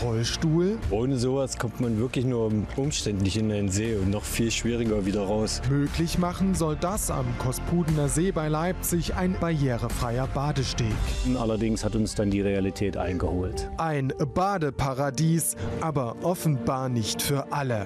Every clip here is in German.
Rollstuhl? Ohne sowas kommt man wirklich nur umständlich in den See und noch viel schwieriger wieder raus. Möglich machen soll das am Kospudener See bei Leipzig ein barrierefreier Badesteg. Allerdings hat uns dann die Realität eingeholt. Ein Badeparadies, aber offenbar nicht für alle.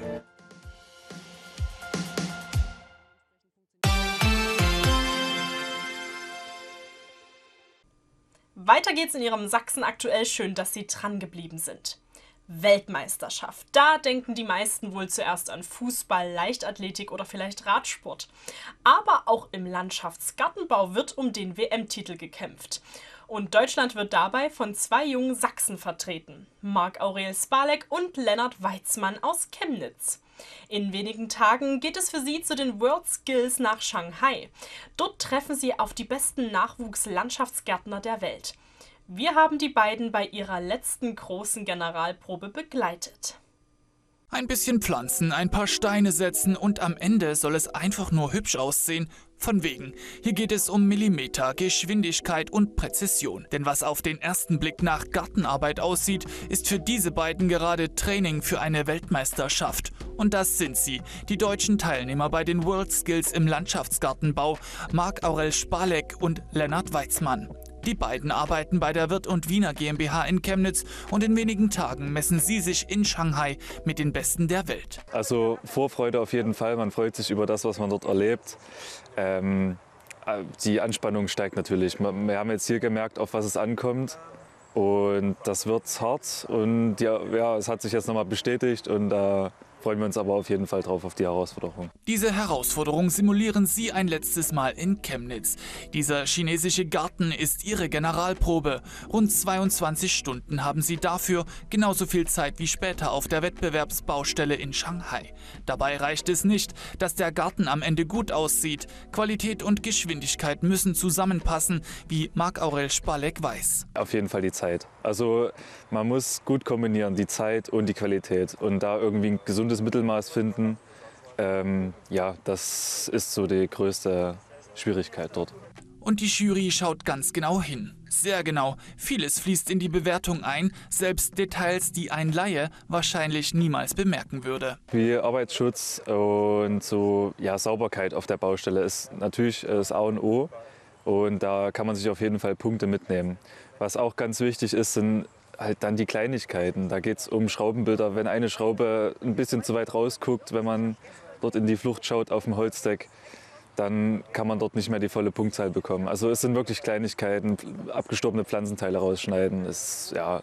Weiter geht's in Ihrem Sachsen aktuell. Schön, dass Sie dran geblieben sind. Weltmeisterschaft. Da denken die meisten wohl zuerst an Fußball, Leichtathletik oder vielleicht Radsport. Aber auch im Landschaftsgartenbau wird um den WM-Titel gekämpft. Und Deutschland wird dabei von zwei jungen Sachsen vertreten. Marc-Aurel Spalek und Lennart Weitzmann aus Chemnitz. In wenigen Tagen geht es für sie zu den World Skills nach Shanghai. Dort treffen sie auf die besten Nachwuchslandschaftsgärtner der Welt. Wir haben die beiden bei ihrer letzten großen Generalprobe begleitet. Ein bisschen pflanzen, ein paar Steine setzen und am Ende soll es einfach nur hübsch aussehen. Von wegen. Hier geht es um Millimeter, Geschwindigkeit und Präzision. Denn was auf den ersten Blick nach Gartenarbeit aussieht, ist für diese beiden gerade Training für eine Weltmeisterschaft. Und das sind sie, die deutschen Teilnehmer bei den World Skills im Landschaftsgartenbau, Marc-Aurel Spalek und Lennart Weitzmann. Die beiden arbeiten bei der Wirth & Wiener GmbH in Chemnitz und in wenigen Tagen messen sie sich in Shanghai mit den Besten der Welt. Also Vorfreude auf jeden Fall, man freut sich über das, was man dort erlebt. Die Anspannung steigt natürlich. Wir haben jetzt hier gemerkt, auf was es ankommt und das wird hart und ja, es hat sich jetzt nochmal bestätigt und da freuen wir uns aber auf jeden Fall drauf, auf die Herausforderung. Diese Herausforderung simulieren sie ein letztes Mal in Chemnitz. Dieser chinesische Garten ist ihre Generalprobe. Rund 22 Stunden haben sie dafür, genauso viel Zeit wie später auf der Wettbewerbsbaustelle in Shanghai. Dabei reicht es nicht, dass der Garten am Ende gut aussieht. Qualität und Geschwindigkeit müssen zusammenpassen, wie Marc-Aurel Spalek weiß. Auf jeden Fall die Zeit. Also man muss gut kombinieren, die Zeit und die Qualität und da irgendwie ein gesundes Mittelmaß finden. Ja, das ist so die größte Schwierigkeit dort. Und die Jury schaut ganz genau hin. Sehr genau. Vieles fließt in die Bewertung ein, selbst Details, die ein Laie wahrscheinlich niemals bemerken würde. Wie Arbeitsschutz und so, ja, Sauberkeit auf der Baustelle ist natürlich das A und O. Und da kann man sich auf jeden Fall Punkte mitnehmen. Was auch ganz wichtig ist, sind halt dann die Kleinigkeiten. Da geht es um Schraubenbilder. Wenn eine Schraube ein bisschen zu weit rausguckt, wenn man dort in die Flucht schaut auf dem Holzdeck, dann kann man dort nicht mehr die volle Punktzahl bekommen. Also es sind wirklich Kleinigkeiten, abgestorbene Pflanzenteile rausschneiden, ist ja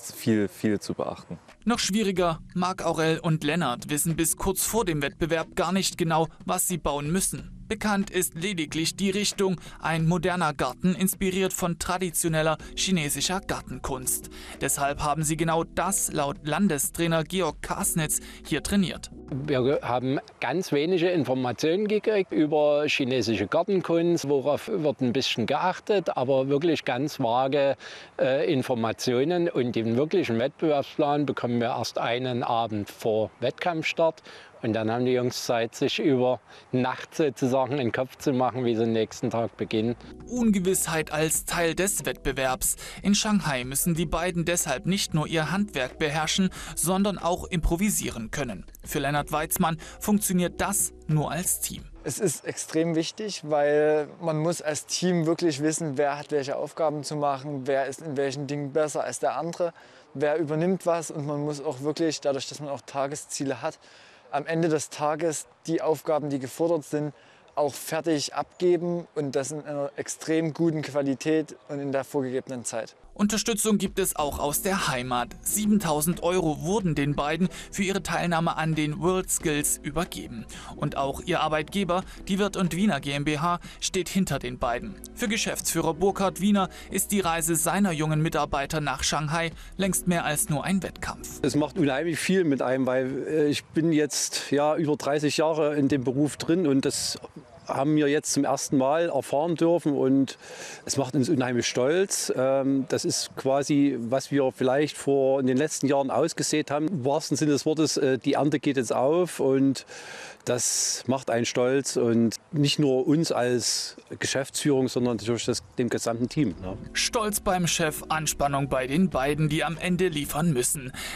viel zu beachten. Noch schwieriger, Marc-Aurel und Lennart wissen bis kurz vor dem Wettbewerb gar nicht genau, was sie bauen müssen. Bekannt ist lediglich die Richtung, ein moderner Garten inspiriert von traditioneller chinesischer Gartenkunst. Deshalb haben sie genau das laut Landestrainer Georg Kasnitz hier trainiert. Wir haben ganz wenige Informationen gekriegt über chinesische Gartenkunst, worauf wird ein bisschen geachtet, aber wirklich ganz vage Informationen. Und den wirklichen Wettbewerbsplan bekommen wir erst einen Abend vor Wettkampfstart. Und dann haben die Jungs Zeit, sich über Nacht sozusagen in den Kopf zu machen, wie sie den nächsten Tag beginnen. Ungewissheit als Teil des Wettbewerbs. In Shanghai müssen die beiden deshalb nicht nur ihr Handwerk beherrschen, sondern auch improvisieren können. Für Lennart Weitzmann funktioniert das nur als Team. Es ist extrem wichtig, weil man muss als Team wirklich wissen, wer hat welche Aufgaben zu machen, wer ist in welchen Dingen besser als der andere, wer übernimmt was. Und man muss auch wirklich, dadurch, dass man auch Tagesziele hat, am Ende des Tages die Aufgaben, die gefordert sind, auch fertig abgeben und das in einer extrem guten Qualität und in der vorgegebenen Zeit. Unterstützung gibt es auch aus der Heimat. 7.000 € wurden den beiden für ihre Teilnahme an den World Skills übergeben. Und auch ihr Arbeitgeber, die Wirth & Wiener GmbH, steht hinter den beiden. Für Geschäftsführer Burkhard Wiener ist die Reise seiner jungen Mitarbeiter nach Shanghai längst mehr als nur ein Wettkampf. Es macht unheimlich viel mit einem, weil ich bin jetzt über 30 Jahre in dem Beruf drin und das haben wir jetzt zum ersten Mal erfahren dürfen und es macht uns unheimlich stolz. Das ist quasi, was wir vielleicht in den letzten Jahren ausgesät haben. Im wahrsten Sinne des Wortes, die Ernte geht jetzt auf und das macht einen stolz und nicht nur uns als Geschäftsführung, sondern natürlich dem gesamten Team. Stolz beim Chef, Anspannung bei den beiden, die am Ende liefern müssen.